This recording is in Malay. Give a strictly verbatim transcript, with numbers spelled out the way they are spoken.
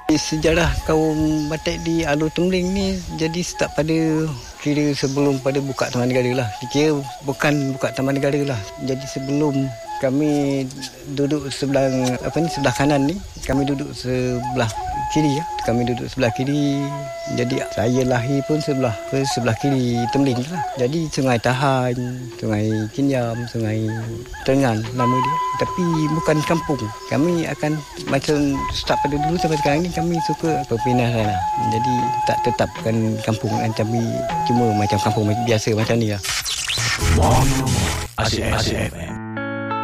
Sejarah kaum Batak di Alor Temling ni jadi start pada kira sebelum pada buka Taman Negara lah. Kira bukan buka Taman Negara lah. Jadi sebelum kami duduk sebelah apa ni sebelah kanan ni, kami duduk sebelah kiri ya. Kami duduk sebelah kiri. Jadi saya lahir pun sebelah sebelah kiri Temling lah. Jadi Sungai Tahan, Sungai Kinyam, Sungai Tengan nama dia. Tapi bukan kampung. Kami akan macam start pada dulu sampai sekarang ni kami suka perpindahan lah. Jadi tak tetapkan kampung tapi cuma macam kampung biasa macam ni lah. Asyik F M.